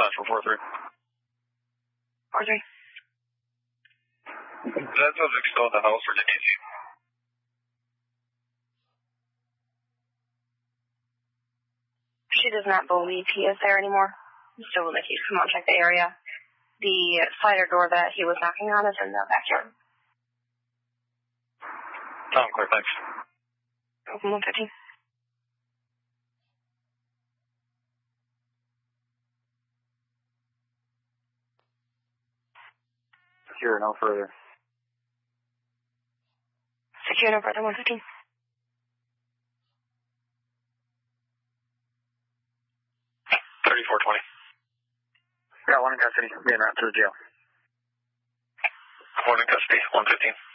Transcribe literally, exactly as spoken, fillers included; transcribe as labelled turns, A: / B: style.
A: dispatch for four three.
B: four three.
A: That subject still in the house, or did you see?
B: She does not believe he is there anymore. So would like you to come out and check the area. The slider door that he was knocking on is in the backyard.
A: Sound clear, thanks.
B: Open one fifteen.
C: Secure, no further.
B: Secure, no further, one fifteen.
A: thirty-four twenty.
C: Got one in custody. Being routed to the jail.
A: One in custody, one fifteen.